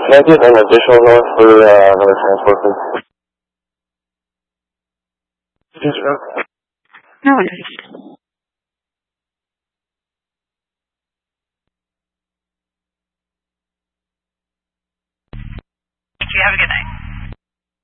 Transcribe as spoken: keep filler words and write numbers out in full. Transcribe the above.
Can I get an additional note for uh, another transport, please? Yes, sir. No worries. Thank you. Have a good night.